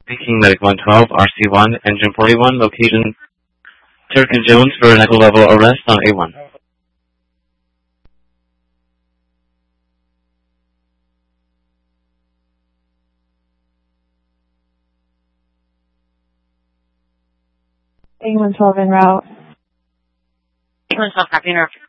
speaking, Medic 112, RC1, Engine 41, location Turk and Jones for an echo level arrest on A1. A112 en route. A112, copy,